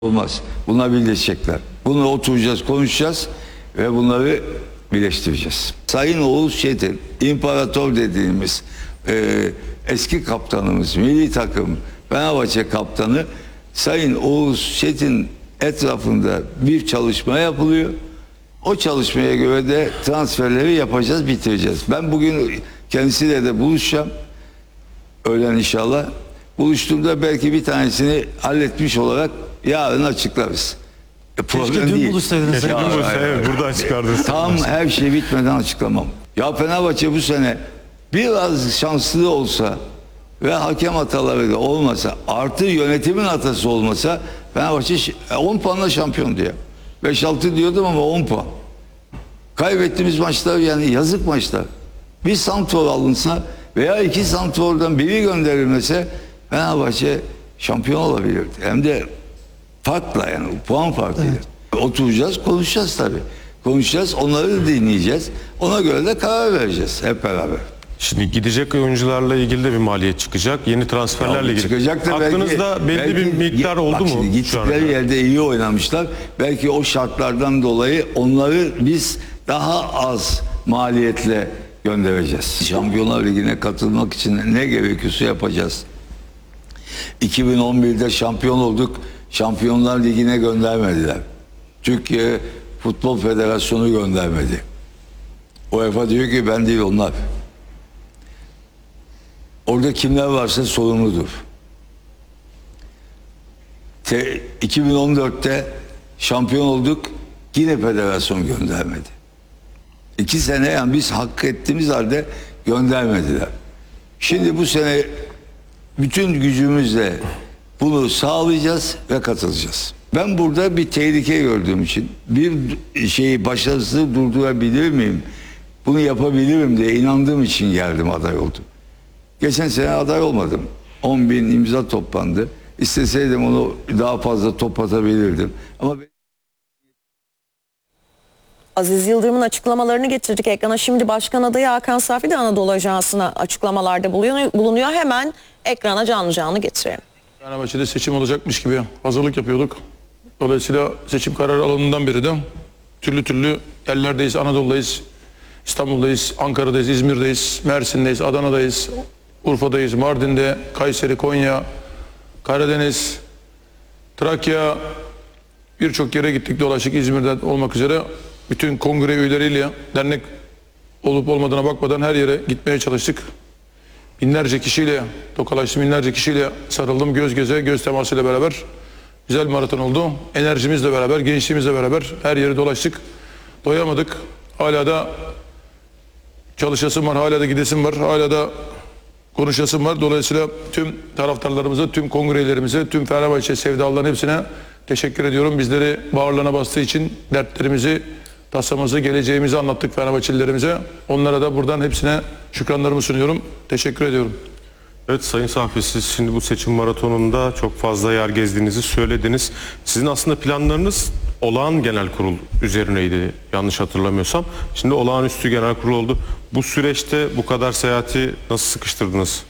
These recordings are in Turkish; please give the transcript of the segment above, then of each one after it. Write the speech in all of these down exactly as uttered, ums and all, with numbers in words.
Olmaz. Bunlar birleşecekler. Bunu oturacağız, konuşacağız ve bunları birleştireceğiz. Sayın Oğuz Çetin, imparator dediğimiz e, eski kaptanımız, milli takım Fenerbahçe kaptanı Sayın Oğuz Çetin etrafında bir çalışma yapılıyor. O çalışmaya göre de transferleri yapacağız, bitireceğiz. Ben bugün kendisiyle de buluşacağım. Öğlen inşallah. Buluştuğumda belki bir tanesini halletmiş olarak yarın açıklarız. E, problem dün değil. buluşsaydınız. Ya, Dün evet, evet, buradan çıkardınız. Tam her şey bitmeden açıklamam. Ya Fenerbahçe bu sene biraz şanslı olsa ve hakem hataları da olmasa, artı yönetimin hatası olmasa Fenerbahçe on puanla şampiyon diyor. beş altı diyordum ama on puan. Kaybettiğimiz maçlar yani yazık maçlar. Bir santrfor alınsa veya iki santrfordan biri gönderilmese Fenerbahçe şampiyon olabilirdi. Hem de farkla yani puan farkıyla. Evet. Oturacağız, konuşacağız tabii. Konuşacağız, onları da dinleyeceğiz. Ona göre de karar vereceğiz hep beraber. Şimdi gidecek oyuncularla ilgili de bir maliyet çıkacak. Yeni transferlerle ilgili. Çıkacak da Aklınızda belki, belli belki, bir miktar bak oldu mu? Şimdi gittikleri yerde iyi oynamışlar. Belki o şartlardan dolayı onları biz daha az maliyetle göndereceğiz. Şampiyonlar Ligi'ne katılmak için ne gerekiyorsa yapacağız. iki bin on birde şampiyon olduk. Şampiyonlar Ligi'ne göndermediler. Türkiye Futbol Federasyonu göndermedi. UEFA diyor ki ben değil onlar. Orada kimler varsa sorumludur. Te, iki bin on dörtte şampiyon olduk. Yine federasyon göndermedi. İki sene yani biz hak ettiğimiz halde göndermediler. Şimdi bu sene bütün gücümüzle bunu sağlayacağız ve katılacağız. Ben burada bir tehlike gördüğüm için bir şeyi başarısız durdurabilir miyim? Bunu yapabilirim diye inandığım için geldim, aday oldum. Geçen sene aday olmadım. on bin imza toplandı. İsteseydim onu daha fazla toplatabilirdim. Ama Aziz Yıldırım'ın açıklamalarını getirdik ekrana. Şimdi Başkan adayı Hakan Safi de Anadolu Ajansı'na açıklamalarda bulunuyor. Hemen ekrana canlı canlı getirelim. Fenerbahçe'de seçim olacakmış gibi hazırlık yapıyorduk. Dolayısıyla seçim kararı alındığından beri de türlü türlü yerlerdeyiz. Anadolu'dayız, İstanbul'dayız, Ankara'dayız, İzmir'deyiz, Mersin'deyiz, Adana'dayız, Urfa'dayız, Mardin'de, Kayseri, Konya, Karadeniz, Trakya, birçok yere gittik, dolaştık, İzmir'den olmak üzere. Bütün kongre üyeleriyle dernek olup olmadığına bakmadan her yere gitmeye çalıştık. Binlerce kişiyle tokalaştım, binlerce kişiyle sarıldım göz göze, göz temasıyla beraber. Güzel bir maraton oldu. Enerjimizle beraber, gençliğimizle beraber her yeri dolaştık. Doyamadık. Hala da çalışasım var, hala da gidesim var, hala da konuşasım var. Dolayısıyla tüm taraftarlarımıza, tüm kongrelerimize, tüm Fenerbahçe sevdalıların hepsine teşekkür ediyorum. Bizleri bağırlarına bastığı için dertlerimizi, tasamızı, geleceğimizi anlattık Fenerbahçelilerimize. Onlara da buradan hepsine şükranlarımı sunuyorum. Teşekkür ediyorum. Evet Sayın Safi, siz şimdi bu seçim maratonunda çok fazla yer gezdiğinizi söylediniz. Sizin aslında planlarınız olağan genel kurul üzerineydi yanlış hatırlamıyorsam. Şimdi olağanüstü genel kurul oldu. Bu süreçte bu kadar seyahati nasıl sıkıştırdınız?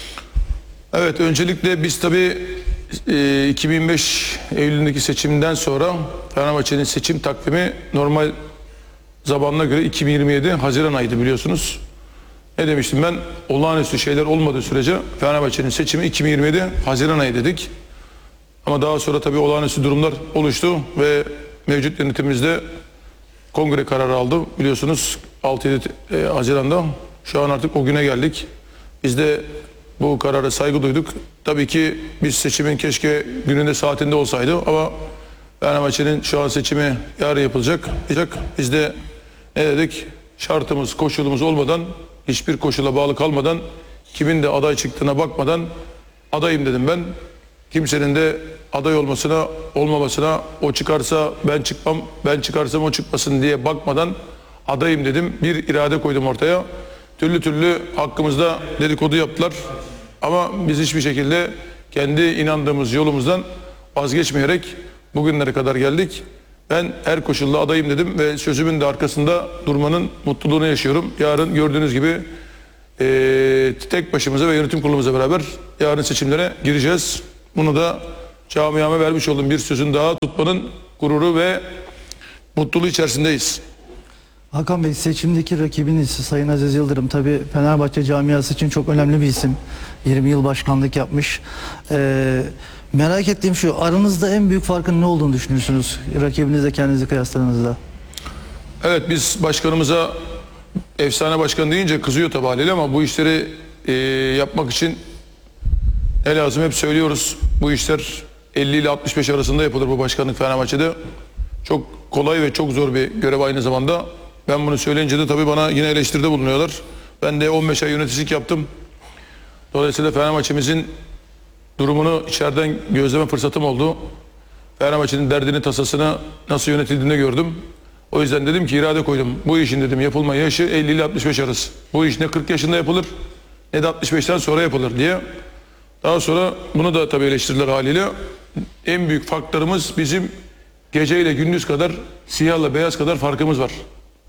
Evet, öncelikle biz tabii e, iki bin beş Eylül'ündeki seçimden sonra Fenerbahçe'nin seçim takvimi normal zamanına göre iki bin yirmi yedi Haziran ayıydı biliyorsunuz. Ne demiştim ben? Olağanüstü şeyler olmadığı sürece Fenerbahçe'nin seçimi iki bin yirmi yedi Haziran ayı dedik. Ama daha sonra tabii olağanüstü durumlar oluştu ve mevcut yönetimimizde kongre kararı aldı. Biliyorsunuz altı yedi Haziran'da şu an artık o güne geldik. Biz de bu karara saygı duyduk. Tabii ki biz seçimin keşke gününde saatinde olsaydı ama Fenerbahçe'nin şu an seçimi yarın yapılacak. Biz de ne dedik? Şartımız, koşulumuz olmadan, hiçbir koşula bağlı kalmadan, kimin de aday çıktığına bakmadan adayım dedim ben. Kimsenin de aday olmasına, olmamasına, o çıkarsa ben çıkmam, ben çıkarsam o çıkmasın diye bakmadan adayım dedim. Bir irade koydum ortaya. Türlü türlü hakkımızda dedikodu yaptılar. Ama biz hiçbir şekilde kendi inandığımız yolumuzdan vazgeçmeyerek bugünlere kadar geldik. Ben her koşulda adayım dedim ve sözümün de arkasında durmanın mutluluğunu yaşıyorum. Yarın gördüğünüz gibi e, tek başımıza ve yönetim kurulumuzla beraber yarın seçimlere gireceğiz. Bunu da camiama vermiş olduğum bir sözün daha tutmanın gururu ve mutluluğu içerisindeyiz. Hakan Bey, seçimdeki rakibiniz Sayın Aziz Yıldırım tabii Fenerbahçe camiası için çok önemli bir isim. yirmi yıl başkanlık yapmış. Ee, merak ettiğim şu, aranızda en büyük farkın ne olduğunu düşünüyorsunuz rakibinizle kendinizi kıyasladığınızda? Evet, biz başkanımıza efsane başkan deyince kızıyor tabi haliyle ama bu işleri e, yapmak için ne lazım hep söylüyoruz. Bu işler elli ile altmış beş arasında yapılır bu başkanlık Fenerbahçe'de. Çok kolay ve çok zor bir görev aynı zamanda. Ben bunu söyleyince de tabii bana yine eleştiride bulunuyorlar. Ben de on beş ay yöneticilik yaptım. Dolayısıyla Fenerbahçe'mizin durumunu içeriden gözleme fırsatım oldu. Fenerbahçe'nin derdini, tasasını nasıl yönetildiğini gördüm. O yüzden dedim ki irade koydum. Bu işin dedim yapılma yaşı elli ile altmış beş arası. Bu iş ne kırk yaşında yapılır ne de altmış beşten sonra yapılır diye. Daha sonra bunu da tabii eleştirdiler haliyle. En büyük farklarımız bizim gece ile gündüz kadar, siyahla beyaz kadar farkımız var.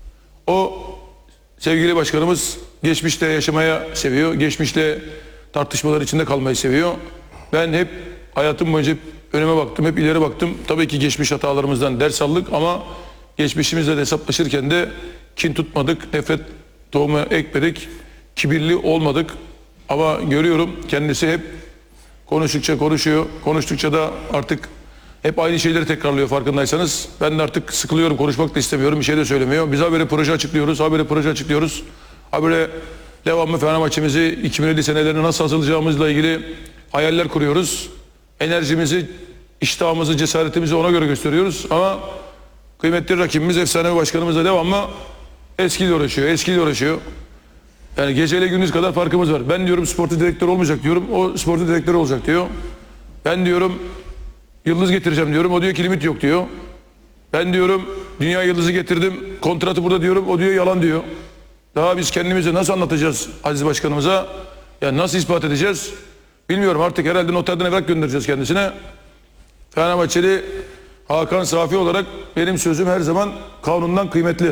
O sevgili başkanımız geçmişte yaşamaya seviyor. Geçmişte tartışmalar içinde kalmayı seviyor. Ben hep hayatım boyunca hep önüme baktım, hep ileri baktım. Tabii ki geçmiş hatalarımızdan ders aldık ama geçmişimizle de hesaplaşırken de kin tutmadık, nefret tohumu ekmedik, kibirli olmadık. Ama görüyorum kendisi hep konuştukça konuşuyor, konuştukça da artık hep aynı şeyleri tekrarlıyor farkındaysanız. Ben de artık sıkılıyorum, konuşmak da istemiyorum, bir şey de söylemiyor. Biz habire proje açıklıyoruz, habire proje açıklıyoruz. Habire devamlı Fenerbahçe'mizi iki bin elli senelerine nasıl hazırlayacağımızla ilgili hayaller kuruyoruz. Enerjimizi, iştahımızı, cesaretimizi ona göre gösteriyoruz. Ama kıymetli rakibimiz, efsane başkanımız da devamlı eskiyle uğraşıyor, eskiyle uğraşıyor. Yani geceyle gündüz kadar farkımız var. Ben diyorum sportif direktör olmayacak diyorum, o sportif direktör olacak diyor. Ben diyorum yıldız getireceğim diyorum, o diyor ki limit yok diyor. Ben diyorum dünya yıldızı getirdim, kontratı burada diyorum, o diyor yalan diyor. Daha biz kendimizi nasıl anlatacağız Aziz Başkanımıza? Yani nasıl ispat edeceğiz? Bilmiyorum, artık herhalde noterden evrak göndereceğiz kendisine. Fenerbahçeli Hakan Safi olarak benim sözüm her zaman kanundan kıymetli.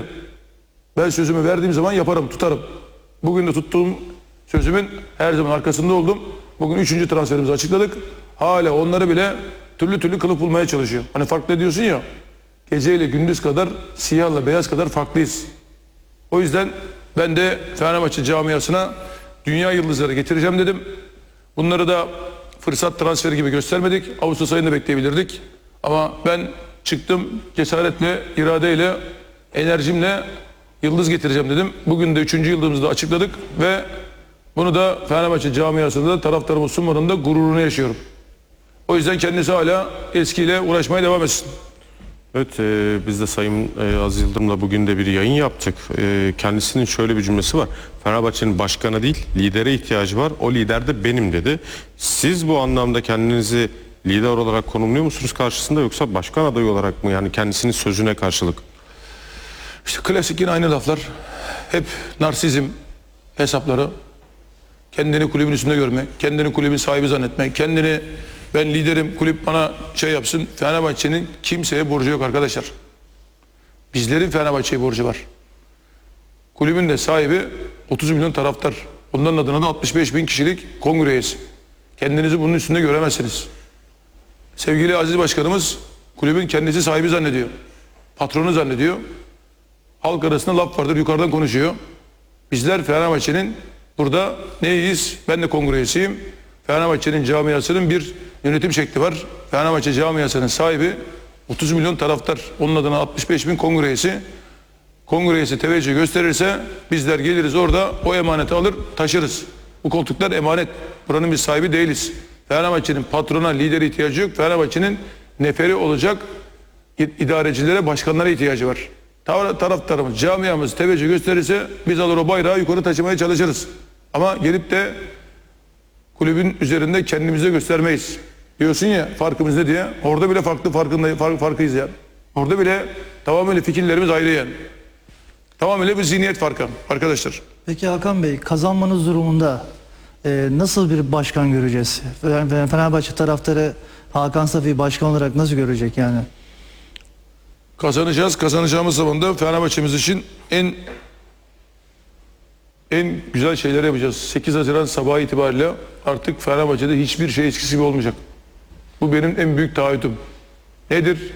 Ben sözümü verdiğim zaman yaparım, tutarım. Bugün de tuttuğum sözümün her zaman arkasında oldum. Bugün üçüncü transferimizi açıkladık. Hala onları bile türlü türlü kılıf bulmaya çalışıyor. Hani farklı diyorsun ya, geceyle gündüz kadar, siyahla beyaz kadar farklıyız. O yüzden ben de Fenerbahçe camiasına dünya yıldızları getireceğim dedim. Bunları da fırsat transferi gibi göstermedik. Ağustos ayında bekleyebilirdik. Ama ben çıktım cesaretle, iradeyle, enerjimle yıldız getireceğim dedim. Bugün de üçüncü yıldızımızı da açıkladık ve bunu da Fenerbahçe camiasında da taraftarımız sunmanın da gururunu yaşıyorum. O yüzden kendisi hala eskiyle uğraşmaya devam etsin. Evet, e, biz de Sayın e, Aziz Yıldırım'la bugün de bir yayın yaptık. E, kendisinin şöyle bir cümlesi var. Fenerbahçe'nin başkanı değil, lidere ihtiyacı var. O lider de benim dedi. Siz bu anlamda kendinizi lider olarak konumluyor musunuz karşısında, yoksa başkan adayı olarak mı? Yani kendisinin sözüne karşılık. İşte klasik yine aynı laflar. Hep narsizm hesapları. Kendini kulübün üstünde görmek, kendini kulübün sahibi zannetmek, kendini ben liderim, kulüp bana şey yapsın. Fenerbahçe'nin kimseye borcu yok arkadaşlar. Bizlerin Fenerbahçe'ye borcu var. Kulübün de sahibi otuz milyon taraftar. Onların adına da altmış beş bin kişilik kongre üyesi. Kendinizi bunun üstünde göremezsiniz. Sevgili Aziz Başkanımız kulübün kendisi sahibi zannediyor. Patronu zannediyor. Halk arasında laf vardır, yukarıdan konuşuyor. Bizler Fenerbahçe'nin burada neyiz? Ben de kongre üyesiyim. Fenerbahçe'nin camiasının bir yönetim şekli var. Fenerbahçe camiasının sahibi otuz milyon taraftar. Onun adına altmış beş bin kongre üyesi. Kongre üyesi teveccüh gösterirse bizler geliriz orada o emaneti alır taşırız. Bu koltuklar emanet. Buranın bir sahibi değiliz. Fenerbahçe'nin patrona, lideri ihtiyacı yok. Fenerbahçe'nin neferi olacak idarecilere, başkanlara ihtiyacı var. Taraftarımız, camiamız teveccüh gösterirse biz alır o bayrağı yukarı taşımaya çalışırız. Ama gelip de kulübün üzerinde kendimize göstermeyiz. Diyorsun ya farkımız ne diye. Orada bile farklı farkında, fark, farkıyız ya. Orada bile tamamen fikirlerimiz ayrı yani. Tamamen bir zihniyet farkı arkadaşlar. Peki Hakan Bey, kazanmanız durumunda e, nasıl bir başkan göreceğiz? Fenerbahçe taraftarı Hakan Safi'yi başkan olarak nasıl görecek yani? Kazanacağız. Kazanacağımız zaman da Fenerbahçe'miz için en en güzel şeyler yapacağız. sekiz Haziran sabahı itibariyle artık Fenerbahçe'de hiçbir şey eskisi gibi olmayacak. Bu benim en büyük taahhütüm. Nedir?